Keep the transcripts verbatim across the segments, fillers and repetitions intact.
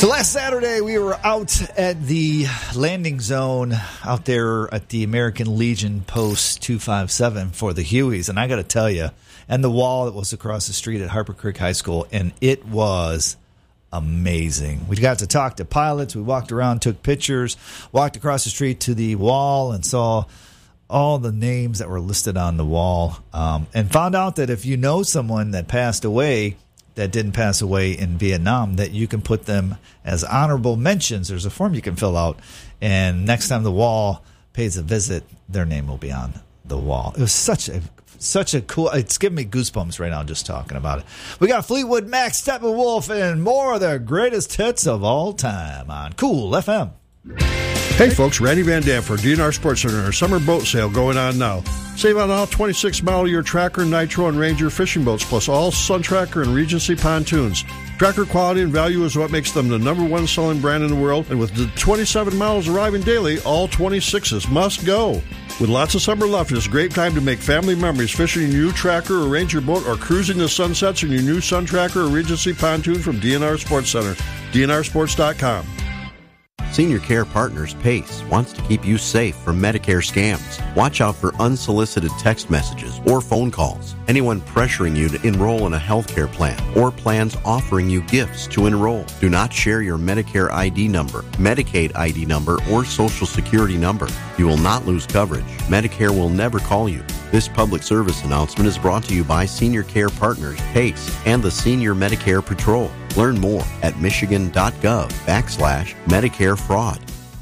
So last Saturday, we were out at the landing zone out there at the American Legion Post two five seven for the Hueys. And I got to tell you, and the wall that was across the street at Harper Creek High School, and it was amazing. We got to talk to pilots. We walked around, took pictures, walked across the street to the wall and saw all the names that were listed on the wall, um, and found out that if you know someone that passed away, that didn't pass away in Vietnam, that you can put them as honorable mentions. There's a form you can fill out, and next time the wall pays a visit, their name will be on the wall. It was such a such a cool, it's giving me goosebumps right now just talking about it. We got Fleetwood Mac, Steppenwolf, and more of their greatest hits of all time on Cool F M. Hey folks, Randy Van Dam for D N R Sports Center. Our summer boat sale going on now. Save on all twenty-six model year Tracker, Nitro, and Ranger fishing boats, plus all Sun Tracker and Regency pontoons. Tracker quality and value is what makes them the number one selling brand in the world, and with the twenty-seven models arriving daily, all twenty-sixes must go. With lots of summer left, it's a great time to make family memories fishing your new Tracker or Ranger boat or cruising the sunsets in your new Sun Tracker or Regency pontoon from D N R Sports Center. D N R sports dot com. Senior Care Partners PACE wants to keep you safe from Medicare scams. Watch out for unsolicited text messages or phone calls. Anyone pressuring you to enroll in a health care plan or plans offering you gifts to enroll. Do not share your Medicare I D number, Medicaid I D number, or Social Security number. You will not lose coverage. Medicare will never call you. This public service announcement is brought to you by Senior Care Partners PACE and the Senior Medicare Patrol. Learn more at michigan.gov backslash Medicare fraud.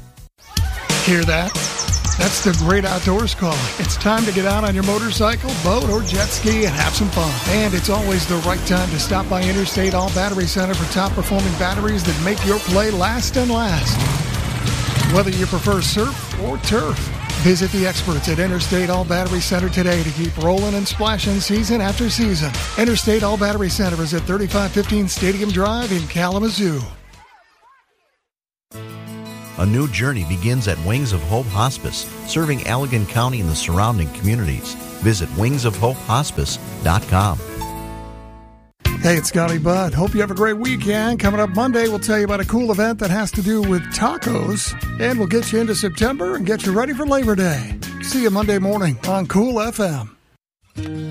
Hear that? That's the Great Outdoors calling. It's time to get out on your motorcycle, boat, or jet ski and have some fun. And it's always the right time to stop by Interstate All Battery Center for top-performing batteries that make your play last and last. Whether you prefer surf or turf, visit the experts at Interstate All Battery Center today to keep rolling and splashing season after season. Interstate All Battery Center is at thirty-five fifteen Stadium Drive in Kalamazoo. A new journey begins at Wings of Hope Hospice, serving Allegan County and the surrounding communities. Visit wings of hope hospice dot com. Hey, it's Scotty Budd. Hope you have a great weekend. Coming up Monday, we'll tell you about a cool event that has to do with tacos, and we'll get you into September and get you ready for Labor Day. See you Monday morning on Cool F M.